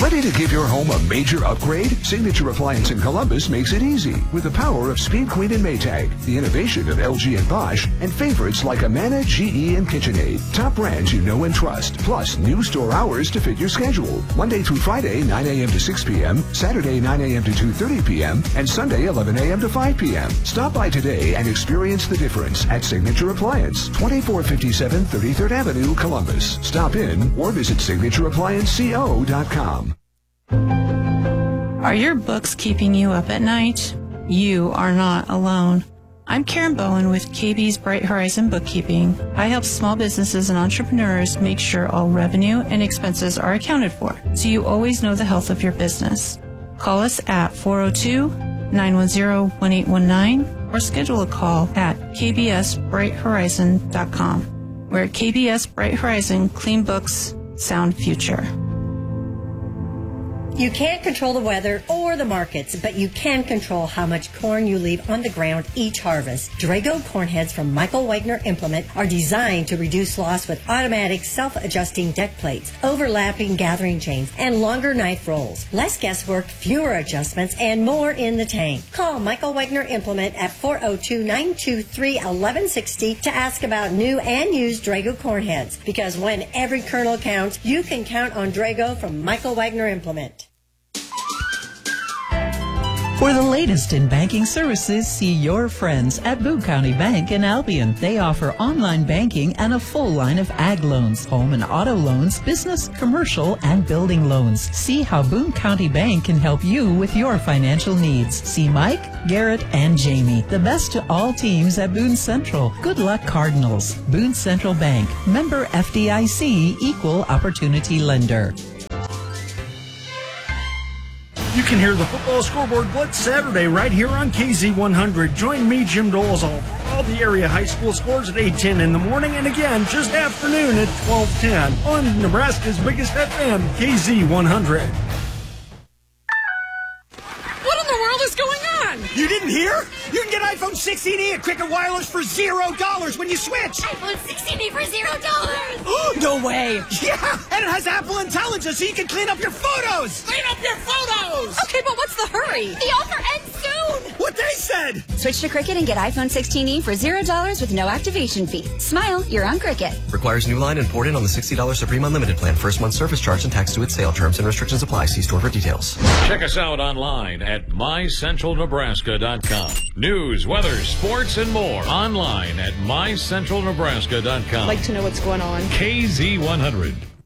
Ready to give your home a major upgrade? Signature Appliance in Columbus makes it easy with the power of Speed Queen and Maytag, the innovation of LG and Bosch, and favorites like Amana, GE, and KitchenAid. Top brands you know and trust, plus new store hours to fit your schedule. Monday through Friday, 9 a.m. to 6 p.m., Saturday, 9 a.m. to 2:30 p.m., and Sunday, 11 a.m. to 5 p.m. Stop by today and experience the difference at Signature Appliance, 2457 33rd Avenue, Columbus. Stop in or visit signatureapplianceco.com. Are your books keeping you up at night? You are not alone. I'm Karen Bowen with KB's Bright Horizon Bookkeeping. I help small businesses and entrepreneurs make sure all revenue and expenses are accounted for, so you always know the health of your business. Call us at 402-910-1819 or schedule a call at kbsbrighthorizon.com. We're at KBS Bright Horizon, clean books, sound future. You can't control the weather or the markets, but you can control how much corn you leave on the ground each harvest. Drago corn heads from Michael Wagner Implement are designed to reduce loss with automatic self-adjusting deck plates, overlapping gathering chains, and longer knife rolls. Less guesswork, fewer adjustments, and more in the tank. Call Michael Wagner Implement at 402-923-1160 to ask about new and used Drago corn heads. Because when every kernel counts, you can count on Drago from Michael Wagner Implement. For the latest in banking services, see your friends at Boone County Bank in Albion. They offer online banking and a full line of ag loans, home and auto loans, business, commercial, and building loans. See how Boone County Bank can help you with your financial needs. See Mike, Garrett, and Jamie, the best to all teams at Boone Central. Good luck, Cardinals. Boone Central Bank. Member FDIC, Equal Opportunity Lender. You can hear the Football Scoreboard Blitz Saturday right here on KZ100. Join me, Jim Dolezal, for all the area high school scores at 8:10 in the morning and again just afternoon at 12:10 on Nebraska's biggest FM, KZ100. What in the world is going on? You didn't hear? You can get iPhone 16e at Cricket Wireless for $0 when you switch. iPhone 16e for $0. No way. Yeah, and it has Apple Intelligence so you can clean up your photos. Clean up your photos. Okay, but what's the hurry? The offer ends soon. What they said. Switch to Cricket and get iPhone 16e for $0 with no activation fee. Smile, you're on Cricket. Requires new line and port in on the $60 Supreme Unlimited plan. First month service charge and tax to its sale. Terms and restrictions apply. See store for details. Check us out online at mycentralnebraska.com. News, weather, sports, and more online at mycentralnebraska.com. Like to know what's going on. KZ100.